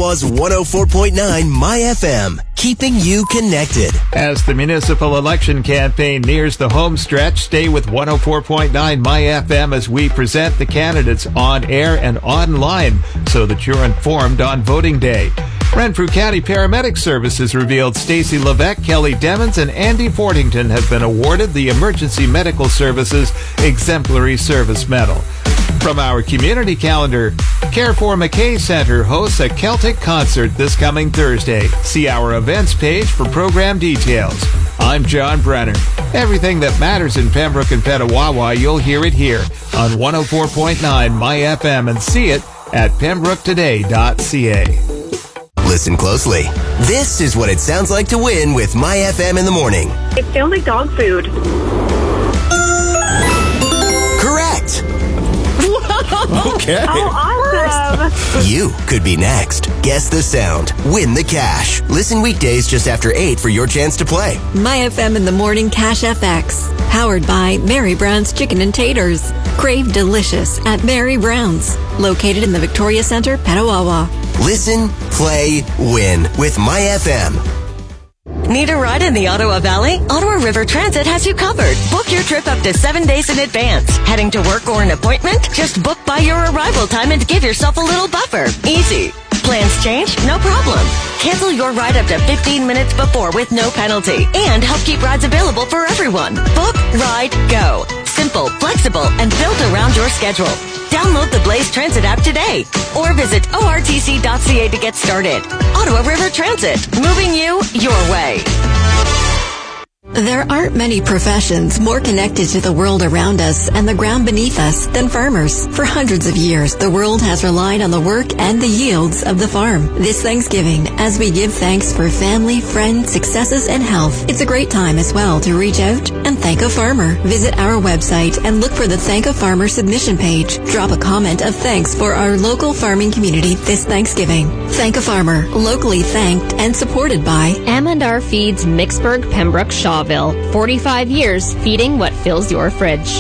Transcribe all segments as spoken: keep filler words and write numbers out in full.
Wawa's one oh four point nine My F M, keeping you connected. As the municipal election campaign nears the home stretch, stay with one oh four point nine My F M as we present the candidates on air and online so that you're informed on voting day. Renfrew County Paramedic Services revealed Stacy Levesque, Kelly Demmons, and Andy Fortington have been awarded the Emergency Medical Services Exemplary Service Medal. From our community calendar, Care for McKay Center hosts a Celtic concert this coming Thursday. See our events page for program details. I'm John Brenner. Everything that matters in Pembroke and Petawawa, you'll hear it here on one oh four point nine My F M and see it at pembroke today dot c a. Listen closely. This is what it sounds like to win with My F M in the morning. It sounds like dog food. Correct. Okay. Oh, awesome. You could be next. Guess the sound. Win the cash. Listen weekdays just after eight for your chance to play. My F M in the morning Cash F X. Powered by Mary Brown's Chicken and Taters. Crave delicious at Mary Brown's. Located in the Victoria Center, Petawawa. Listen, play, win with My F M. Need a ride in the Ottawa Valley? Ottawa River Transit has you covered. Book your trip up to seven days in advance. Heading to work or an appointment? Just book by your arrival time and give yourself a little buffer. Easy. Plans change? No problem. Cancel your ride up to fifteen minutes before with no penalty. And help keep rides available for everyone. Book, ride, go. Simple, flexible, and built around your schedule. Download the Blaze Transit app today or visit O R T C dot C A to get started. Ottawa River Transit, moving you your way. There aren't many professions more connected to the world around us and the ground beneath us than farmers. For hundreds of years, the world has relied on the work and the yields of the farm. This Thanksgiving, as we give thanks for family, friends, successes, and health, it's a great time as well to reach out and thank a farmer. Visit our website and look for the Thank a Farmer submission page. Drop a comment of thanks for our local farming community this Thanksgiving. Thank a Farmer, locally thanked and supported by Amandar Feeds Mixburg, Pembroke, Shawville. forty-five years feeding what fills your fridge.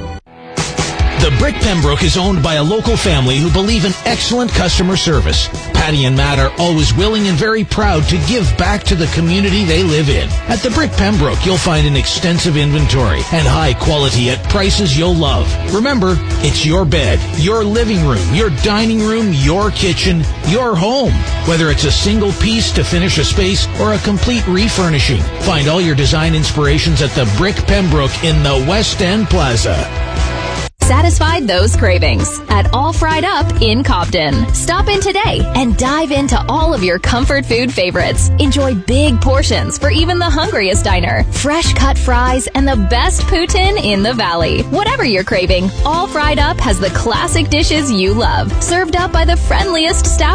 The Brick Pembroke is owned by a local family who believe in excellent customer service. Patty and Matt are always willing and very proud to give back to the community they live in. At the Brick Pembroke, you'll find an extensive inventory and high quality at prices you'll love. Remember, it's your bed, your living room, your dining room, your kitchen, your home. Whether it's a single piece to finish a space or a complete refurnishing, find all your design inspirations at the Brick Pembroke in the West End Plaza. Satisfied those cravings at All Fried Up in Cobden. Stop in today and dive into all of your comfort food favorites. Enjoy big portions for even the hungriest diner, fresh cut fries, and the best poutine in the valley. Whatever you're craving, All Fried Up has the classic dishes you love, served up by the friendliest staff